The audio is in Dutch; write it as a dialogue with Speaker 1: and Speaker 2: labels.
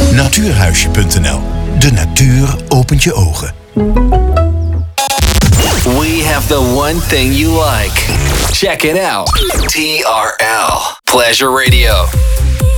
Speaker 1: Natuurhuisje.nl. De natuur opent je ogen.
Speaker 2: We have the one thing you like. Check it out. TRL Pleasure Radio.